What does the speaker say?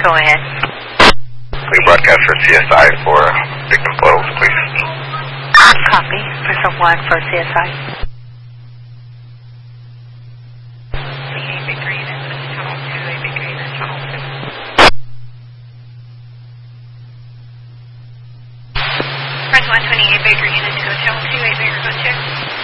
Go ahead. We broadcast for CSI for victim photos, please. Copy. Press 1 for CSI. Press 128 Baker Unit to Hotel 28 Baker, go check.